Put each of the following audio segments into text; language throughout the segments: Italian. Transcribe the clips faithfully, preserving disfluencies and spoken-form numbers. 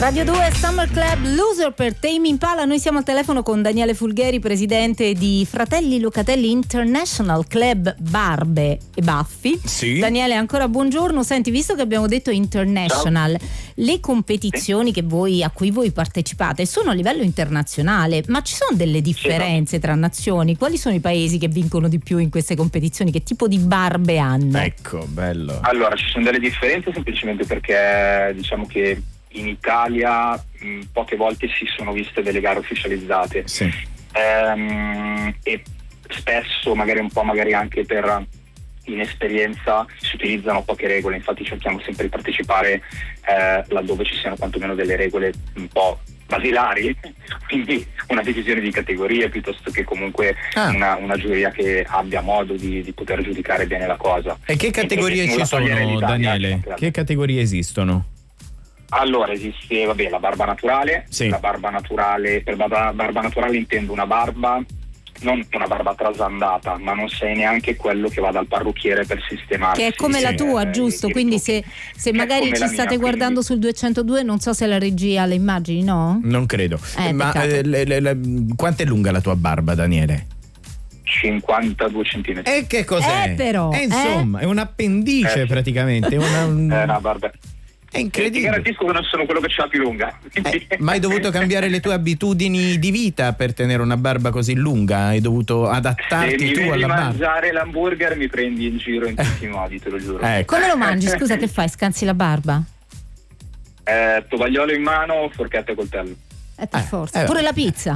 Radio due Summer Club, Loser per Tame Impala. Noi siamo al telefono con Daniele Fulgheri, presidente di Fratelli Locatelli International Club Barbe e Baffi. Sì. Daniele, ancora buongiorno. Senti, visto che abbiamo detto international, ciao, le competizioni che voi, a cui voi partecipate sono a livello internazionale, ma ci sono delle differenze tra nazioni? Quali sono i paesi che vincono di più in queste competizioni? Che tipo di barbe hanno? Ecco, bello. Allora, ci sono delle differenze semplicemente perché diciamo che in Italia mh, poche volte si sono viste delle gare ufficializzate, sì. ehm, e spesso magari un po' magari anche per inesperienza si utilizzano poche regole. Infatti cerchiamo sempre di partecipare eh, laddove ci siano quantomeno delle regole un po' basilari, quindi una decisione di categorie piuttosto che comunque ah. una, una giuria che abbia modo di, di poter giudicare bene la cosa. E che categorie ci sono, Daniele? Che categorie esistono? Allora, esiste vabbè, la barba naturale, sì. la barba naturale, per barba, barba naturale intendo una barba, non una barba trasandata, ma non sei neanche quello che va dal parrucchiere per sistemarsi. Che è come sì, la tua, eh, giusto? Quindi se, se magari ci state mia, guardando quindi... sul duecentodue, non so se la regia le immagini, no? Non credo. Eh, ma eh, le, le, le, quanto è lunga la tua barba, Daniele? cinquantadue centimetri. E che cos'è? Eh, però, eh, insomma, eh? è un appendice eh, praticamente. Una, un... È una barba. È incredibile. Ti garantisco che non sono quello che ce l'ha più lunga. Eh, ma hai dovuto cambiare le tue abitudini di vita per tenere una barba così lunga? Hai dovuto adattarti Se tu mi alla barba? mangiare l'hamburger mi prendi in giro in tutti i modi, te lo giuro. Ecco. Come lo mangi? Scusa, che fai? Scansi la barba? Eh, tovagliolo in mano, forchetta e coltello. Eh, per Eh, forza. eh, Pure la pizza?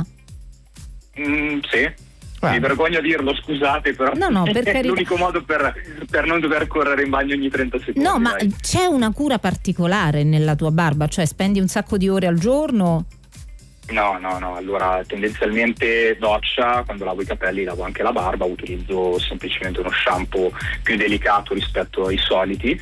Mm, sì. Guarda. Mi vergogno a dirlo, scusate, però No, no, per è carità. l'unico modo per, per non dover correre in bagno ogni trenta secondi. No, ma dai. c'è una cura particolare nella tua barba? Cioè spendi un sacco di ore al giorno? No, no, no, allora tendenzialmente doccia, quando lavo i capelli lavo anche la barba, utilizzo semplicemente uno shampoo più delicato rispetto ai soliti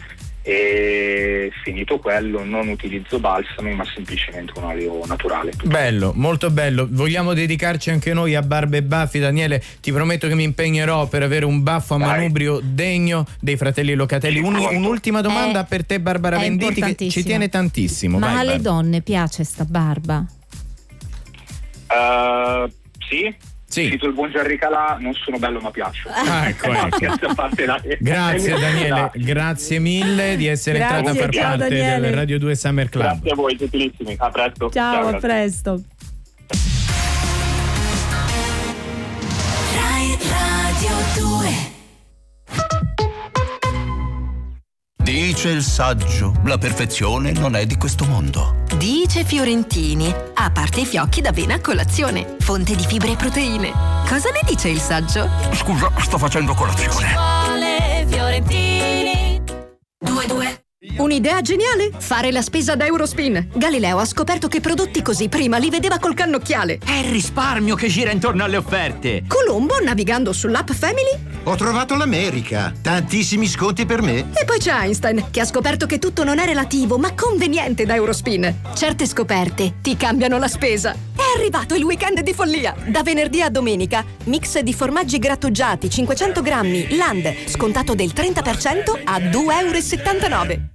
e finito quello non utilizzo balsami ma semplicemente un olio naturale. Bello, molto bello. Vogliamo dedicarci anche noi a Barbe e Baffi. Daniele, ti prometto che mi impegnerò per avere un baffo a Dai. manubrio degno dei Fratelli Locatelli. Un, un'ultima domanda È- per te, Barbara è Venditti, che ci importantissima. tiene tantissimo. Ma Vai, alle Barbara. donne piace sta barba? Uh, sì, Sì. cito il buon Gerry Calà, non sono bello ma piaccio. Ah, ecco, No, ecco. scherzi a parte, dai. Grazie Daniele, No. grazie mille di essere Grazie, entrata a far ciao, parte Daniele. del Radio due Summer Club. Grazie a voi, gentilissimi, a presto. Ciao, a grazie. presto. Rai Radio due. Dice il saggio, la perfezione non è di questo mondo. Dice Fiorentini, a parte i fiocchi d'avena a colazione, fonte di fibre e proteine. Cosa ne dice il saggio? Scusa, sto facendo colazione. Fiorentini. Due due. Un'idea geniale? Fare la spesa da Eurospin. Galileo ha scoperto che prodotti così prima li vedeva col cannocchiale. È il risparmio che gira intorno alle offerte. Colombo, navigando sull'app Family. Ho trovato l'America. Tantissimi sconti per me. E poi c'è Einstein, che ha scoperto che tutto non è relativo, ma conveniente da Eurospin. Certe scoperte ti cambiano la spesa. È arrivato il weekend di follia. Da venerdì a domenica, mix di formaggi grattugiati cinquecento grammi Land, scontato del trenta per cento a due euro e settantanove.